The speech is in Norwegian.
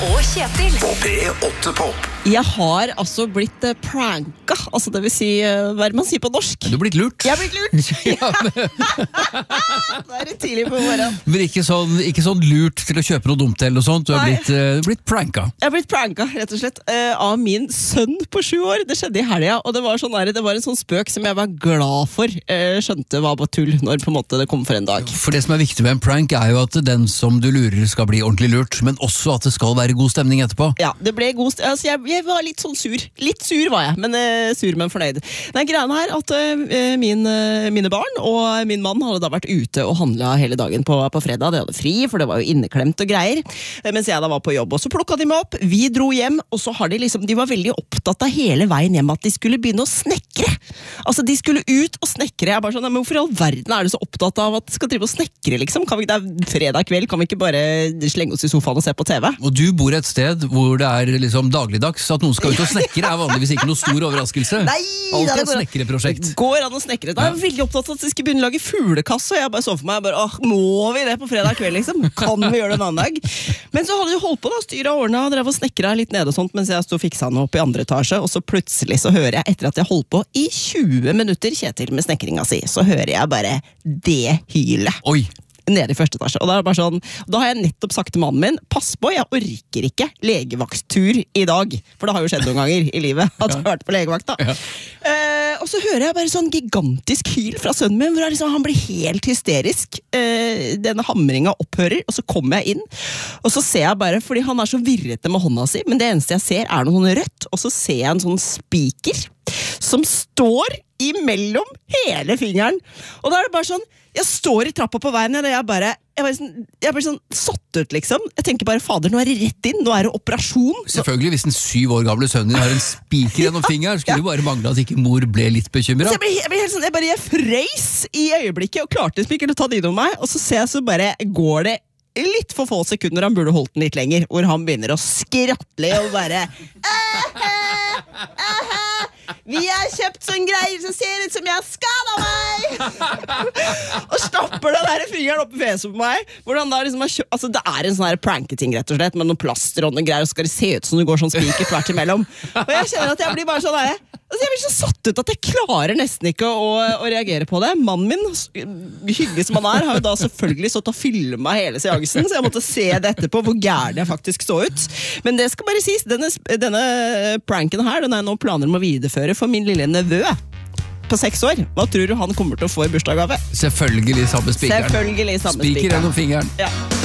og Kjetil. På P8 Pop. Jeg har altså blitt pranka, altså det vil si, hva er det man sier på norsk? Du er blitt lurt. Jeg er blitt lurt! Ja, Det er tidlig på morgenen. men ikke sånn lurt til å kjøpe noe dumt eller noe sånt. Du er blitt pranka. Jeg er blitt pranka, rett og slett, av min sønn på 7 år. Det skjedde i helga, og det var en sånn spøk som jeg var glad for. Skjønte var bare tull når på en måte det kom for en dag. For det som er viktig med en prank er jo at den som du lurer skal bli ordentlig lurt, men også at det skal være god stemning etterpå. Ja, det ble god altså jeg var litt sånn sur. Litt sur var jeg, men sur, men fornøyd. Det er greia her at mine barn og min mann hadde da vært ute og handlet hele dagen på fredag. De hadde fri, for det var jo inneklemt og greier. Mens jeg da var på jobb, og så plukket de meg opp. Vi dro hjem, og så har de var veldig opptatt av hele veien hjem at de skulle begynne å snekre. Altså, de skulle ut og snekre. Jeg bare sånn, men hvorfor i all verden er du så opptatt av at de skal drive og snekre, liksom? Det er fredag kveld, kan vi ikke bare slenge oss i sofaen og se på TV? Og du bor et sted hvor det er liksom dagligdags at noen skal ut og snekre er vanligvis ikke noe stor overraskelse. Nei, alt er et snekreprosjekt. Går an å snekre. Da er jeg veldig opptatt av at de skal begynne å lage fuglekasse, og jeg bare så for meg, må vi det på fredag kveld, liksom? Kan vi gjøre det en annen dag? Men så hadde de holdt på da, styret og ordnet, og drev og snekra litt nede og sånt, mens jeg stod og fiksa noe opp i andre etasje, og så plutselig så hører jeg, etter at jeg holdt på i 20 minutter, Kjetil, med snekringa si, så hører jeg bare det hylet. Oi! Nede i første etasje. Og da er det bare sånn, da har jeg nettopp sagt til mannen min, pass på, jeg orker ikke legevakttur i dag. For det har jo skjedd noen ganger i livet at jeg har vært på legevakt da. Ja. Og så hører jeg bare sånn gigantisk hyl fra sønnen min, hvor liksom, han blir helt hysterisk. Denne hamringen opphører, og så kommer jeg inn, og så ser jeg bare, fordi han er så virrete med hånda si, men det eneste jeg ser er noe sånn rødt, og så ser jeg en sånn spiker som står imellom hele fingeren. Og da er det bare sånn, jeg står i trappa på veien, og jeg bare sånn satt ut, liksom. Jeg tenker bare, fader, nå er det rett inn, nå er det operasjon. Selvfølgelig, hvis den 7 år gamle sønnen din har en spiker gjennom fingeren, skulle jo bare mangle at ikke mor ble litt bekymret. Jeg ble helt sånn, jeg frøys i øyeblikket, og klarte ikke å ta det innom meg, og så ser jeg så bare, går det litt for få sekunder, han burde holdt den litt lenger, hvor han begynner å skratle og bare vi har kjøpt sånn greier som ser ut som jeg har skadet meg og stopper den der fingeren opp i fjeset på meg, hvor han da liksom har kjøpt, altså det er en sånn her pranketing rett og slett, med noen plaster og noen greier, og så skal det se ut som det går sånn spiker tvert imellom, og jeg kjenner at jeg blir bare sånn der, altså jeg blir så satt ut at jeg klarer nesten ikke å reagere på det. Mannen min, hyggelig som han har jo da selvfølgelig stått og filmet hele seansen, så jeg måtte se det etterpå, hvor gærlig jeg faktisk så ut. Men det skal bare sies, denne pranken her, den er nå planer om å videreføre for min lille nevø på 6 år. Hva tror du han kommer til å få i bursdagsgave? Selvfølgelig samme spikeren. Selvfølgelig samme Spiker gjennom fingeren. Ja.